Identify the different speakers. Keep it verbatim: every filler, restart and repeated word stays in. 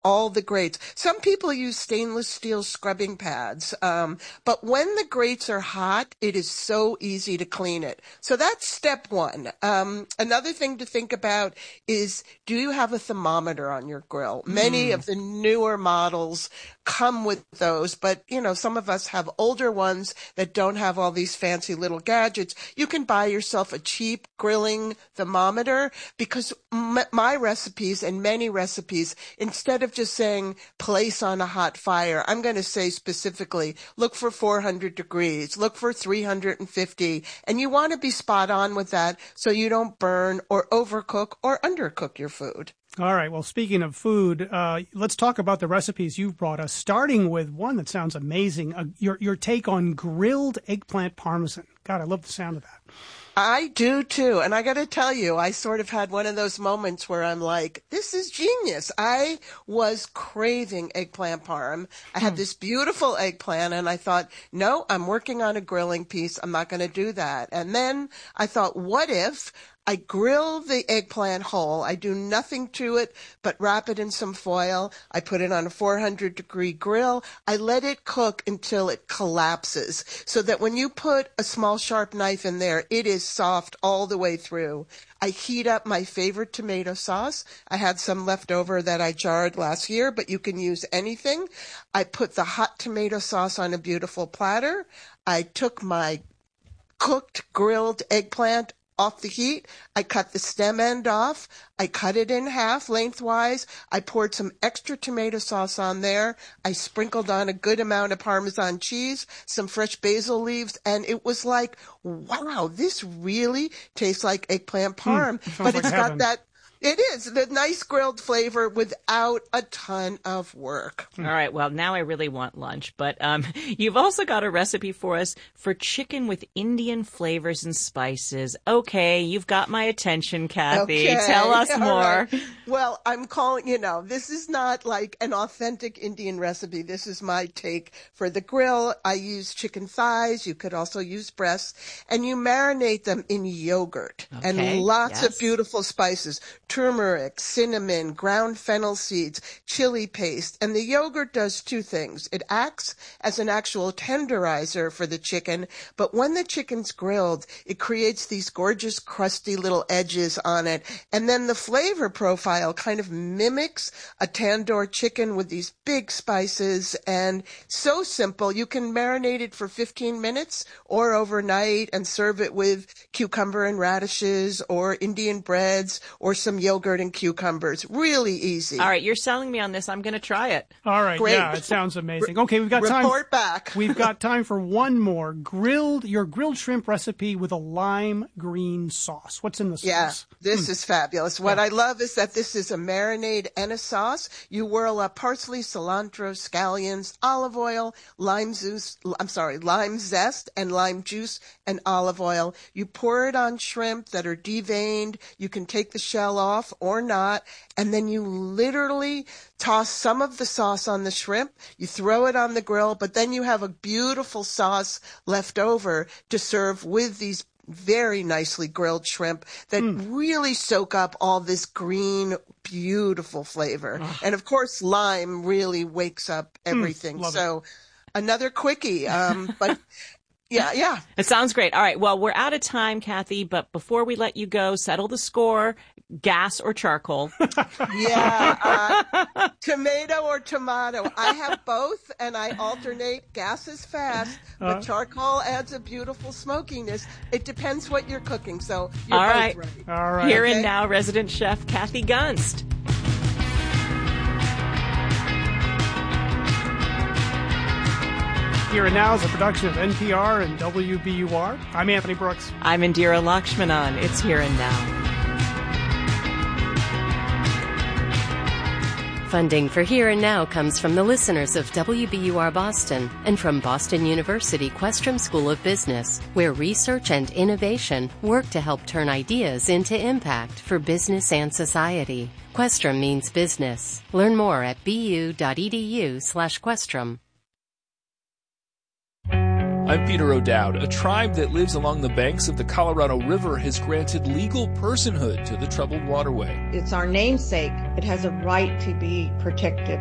Speaker 1: all the grates. Some people use stainless steel scrubbing pads, um, but when the grates are hot, it is so easy to clean it. So that's step one. Um, another thing to think about is, do you have a thermometer on your grill? Mm. Many of the newer models come with those, but you know, some of us have older ones that don't have all these fancy little gadgets. You can buy yourself a cheap grilling thermometer, because m- my recipes and many recipes, instead of just saying place on a hot fire, I'm going to say specifically, look for four hundred degrees, look for three hundred fifty, and you want to be spot on with that so you don't burn or overcook or undercook your food.
Speaker 2: All right. Well, speaking of food, uh, let's talk about the recipes you've brought us, starting with one that sounds amazing, uh, your your take on grilled eggplant parmesan. God, I love the sound of that.
Speaker 1: I do too. And I got to tell you, I sort of had one of those moments where I'm like, this is genius. I was craving eggplant parm. I had this beautiful eggplant and I thought, no, I'm working on a grilling piece. I'm not going to do that. And then I thought, what if I grill the eggplant whole? I do nothing to it but wrap it in some foil. I put it on a four hundred degree grill. I let it cook until it collapses, so that when you put a small sharp knife in there, it is soft all the way through. I heat up my favorite tomato sauce. I had some left over that I jarred last year, but you can use anything. I put the hot tomato sauce on a beautiful platter. I took my cooked grilled eggplant off the heat. I cut the stem end off. I cut it in half lengthwise. I poured some extra tomato sauce on there. I sprinkled on a good amount of Parmesan cheese, some fresh basil leaves, and it was like, wow, this really tastes like eggplant parm.
Speaker 2: Mm,
Speaker 1: but
Speaker 2: like
Speaker 1: it's
Speaker 2: heaven.
Speaker 1: got that, it is, the nice grilled flavor without a ton of work.
Speaker 3: All right. Well, now I really want lunch. But um, you've also got a recipe for us for chicken with Indian flavors and spices. Okay, you've got my attention, Kathy.
Speaker 1: Okay.
Speaker 3: Tell us
Speaker 1: All
Speaker 3: more.
Speaker 1: Right. Well, I'm calling, you know, this is not like an authentic Indian recipe. This is my take for the grill. I use chicken thighs. You could also use breasts. And you marinate them in yogurt
Speaker 3: Okay.
Speaker 1: and lots
Speaker 3: Yes.
Speaker 1: of beautiful spices. Turmeric, cinnamon, ground fennel seeds, chili paste. And the yogurt does two things. It acts as an actual tenderizer for the chicken, but when the chicken's grilled, it creates these gorgeous crusty little edges on it. And then the flavor profile kind of mimics a tandoor chicken with these big spices, and so simple. You can marinate it for fifteen minutes or overnight and serve it with cucumber and radishes or Indian breads or some yogurt and cucumbers. Really easy.
Speaker 3: All right, you're selling me on this. I'm going to try it.
Speaker 2: All right.
Speaker 1: Great.
Speaker 2: Yeah, it sounds amazing. Okay, we've got time.
Speaker 1: Report back.
Speaker 2: We've got time for one more. Grilled, your grilled shrimp recipe with a lime green sauce. What's in the sauce?
Speaker 1: Yeah, this is fabulous. What I love is that this is a marinade and a sauce. You whirl up parsley, cilantro, scallions, olive oil, lime juice, I'm sorry, lime zest and lime juice and olive oil. You pour it on shrimp that are deveined. You can take the shell off or not, and then you literally toss some of the sauce on the shrimp. You throw it on the grill, but then you have a beautiful sauce left over to serve with these very nicely grilled shrimp that mm. really soak up all this green, beautiful flavor. Ugh. And of course, lime really wakes up everything.
Speaker 2: Mm,
Speaker 1: so
Speaker 2: it.
Speaker 1: Another quickie, um, but yeah, yeah.
Speaker 3: It sounds great. All right. Well, we're out of time, Kathy, but before we let you go, settle the score, gas or charcoal.
Speaker 1: Yeah. Uh, tomato or tomato. I have both and I alternate. Gas is fast, but uh, charcoal adds a beautiful smokiness. It depends what you're cooking. So you're
Speaker 3: all
Speaker 1: both
Speaker 3: right.
Speaker 1: right.
Speaker 2: All right.
Speaker 3: Here
Speaker 1: okay.
Speaker 3: and now, resident chef Kathy Gunst.
Speaker 2: Here and Now is a production of N P R and W B U R. I'm Anthony Brooks.
Speaker 3: I'm Indira Lakshmanan. It's Here and Now.
Speaker 4: Funding for Here and Now comes from the listeners of W B U R Boston and from Boston University Questrom School of Business, where research and innovation work to help turn ideas into impact for business and society. Questrom means business. Learn more at bu.edu slash Questrom.
Speaker 5: I'm Peter O'Dowd. A tribe that lives along the banks of the Colorado River has granted legal personhood to the troubled waterway.
Speaker 6: It's our namesake. It has a right to be protected.